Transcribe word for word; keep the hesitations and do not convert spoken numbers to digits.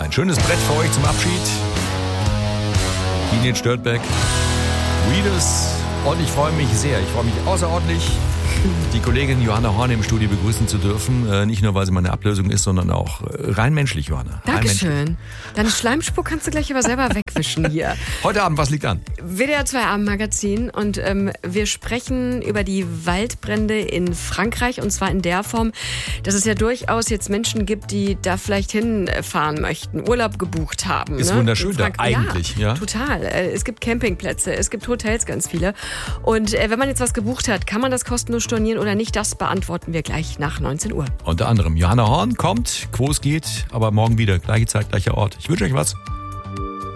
Ein schönes Brett für euch zum Abschied. Teenage Dirtbag. Readers. Und ich freue mich sehr. Ich freue mich außerordentlich, die Kollegin Johanna Horn im Studio begrüßen zu dürfen. Äh, nicht nur, weil sie meine Ablösung ist, sondern auch äh, rein menschlich, Johanna. Dankeschön. Deine Schleimspur kannst du gleich aber selber wegwischen hier. Heute Abend, was liegt an? W D R zwei Abendmagazin und ähm, wir sprechen über die Waldbrände in Frankreich und zwar in der Form, dass es ja durchaus jetzt Menschen gibt, die da vielleicht hinfahren möchten, Urlaub gebucht haben. Ist ne? wunderschön da, eigentlich. Ja, ja, total. Äh, Es gibt Campingplätze, es gibt Hotels, ganz viele. Und äh, wenn man jetzt was gebucht hat, kann man das kostenlos stornieren oder nicht? Das beantworten wir gleich nach neunzehn Uhr. Unter anderem Johanna Horn kommt, wo es geht, aber morgen wieder. Gleiche Zeit, gleicher Ort. Ich wünsche euch was.